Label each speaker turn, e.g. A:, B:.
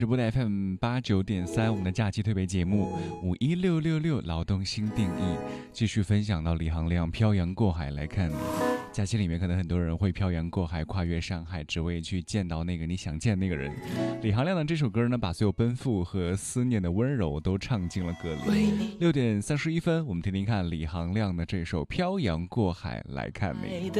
A: 直播的 FM89.3，我们的假期特别节目51666劳动新定义，继续分享到李行亮漂洋过海来看你。假期里面可能很多人会漂洋过海，跨越上海，只为去见到那个你想见的那个人。李行亮的这首歌呢，把所有奔赴和思念的温柔都唱进了歌里。6点31分，我们听听看李行亮的这首漂洋过海来看你。